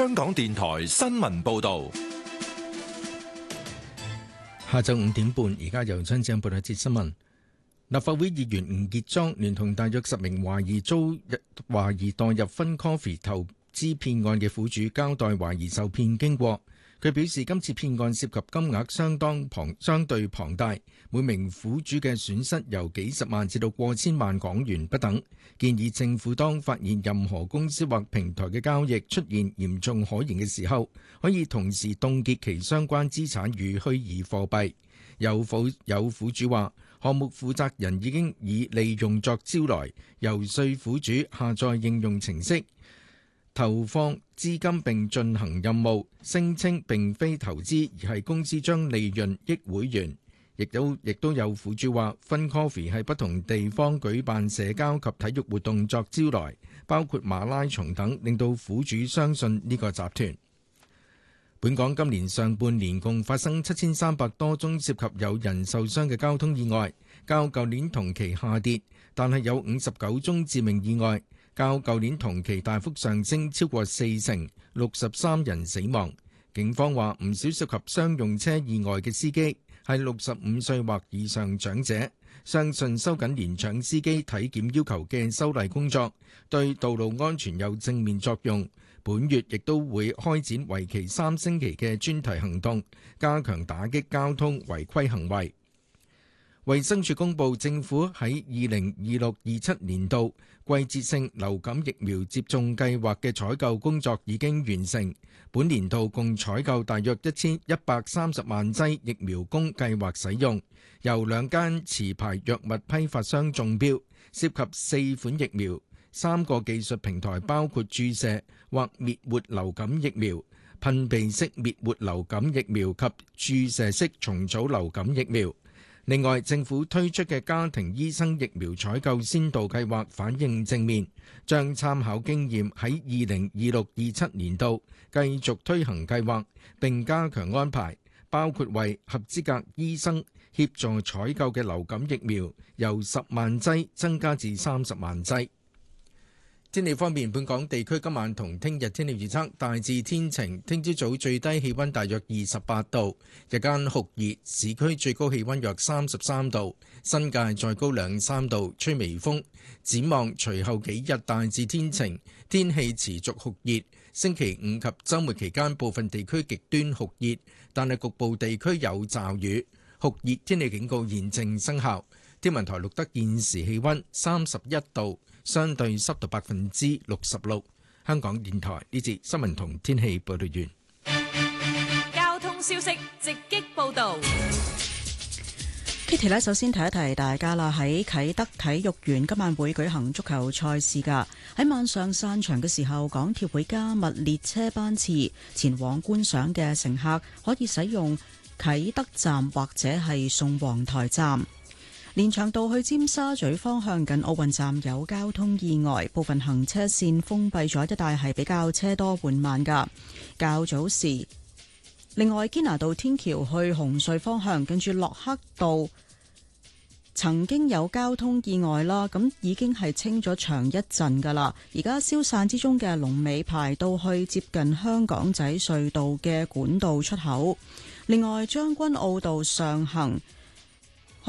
香港電台新聞報道。 下晝5點半，而家由張正報道一節新聞。立法會議員吳傑莊聯同大約10名懷疑墮入Fun Coffee投資騙案嘅苦主交代懷疑受騙經過。佢表示今次騙案涉及金額相對龐大，每名苦主嘅損失由幾十萬至到過千萬港元不等。建議政府當發現任何公司或平台嘅交易出現嚴重可疑嘅時候，可以同時凍結其相關資產與虛擬貨幣。有苦主話，項目負責人已經以利用作招來，遊說苦主下載應用程式，投放資金並進行任務，聲稱並非投資，而係公司將利潤益會員。亦都有苦主話，Fun Coffee 喺不同地方舉辦社交及體育活動作招來，包括馬拉松等，令到苦主相信呢個集團。本港今年上半年共發生7300多宗涉及有人受傷嘅交通意外，較舊年同期下跌，但係有59宗致命意外，較舊年同期大幅上升超過40%， 63人死亡。警方話唔少涉及商用車意外嘅司機係65歲或以上長者，相信收緊年長司機體檢要求嘅修例工作對道路安全有正面作用。本月亦都會開展為期3星期嘅專題行動，加強打擊交通違規行為。衛生署公布，政府喺2026-27年度季節性流感疫苗接種計劃嘅採購工作已經完成，本年度共採購大約1130萬劑疫苗供計劃使用，由2間持牌藥物批發商中標，涉及4款疫苗。3個技術平台包括注射或滅活流感疫苗、噴鼻式滅活流感疫苗及注射式重組流感疫苗。另外，政府推出嘅家庭醫生疫苗採購先導計劃反應正面，將參考經驗喺2026-27年度繼續推行計劃，並加強安排，包括為合資格醫生協助採購嘅流感疫苗由10萬劑增加至30萬劑。天氣方面，本港地區今晚同聽日天氣預測大致天晴，聽朝早最低氣溫大約28度，日間酷熱，市區最高氣溫約33度，新界再高2-3度，吹微風。展望隨後幾日大致天晴，天氣持續酷熱。星期5及週末期間部分地區極端酷熱，但係局部地區有驟雨。酷熱天氣警告現正生效。天文台錄得現時氣溫31度。相對濕度66%。香港電台呢節新聞同天氣報道完。 交通消息直擊報道。 Kitty 呢，首先提一提大家啦，喺啟德體育園今晚會舉行足球賽事㗎。喺晚上散場嘅時候，港鐵會加密列車班次，前往觀賞嘅乘客可以使用啟德站或者係宋皇臺站。連翔道去尖沙咀方向近奧運站有交通意外，部分行車線封閉咗，一帶係比較車多緩慢噶。較早時，另外堅拿道天橋去紅隧方向近住駱克道曾經有交通意外啦，咁已經係清咗場一陣噶啦，而家消散之中嘅龍尾排到去接近香港仔隧道嘅管道出口。另外將軍澳道上行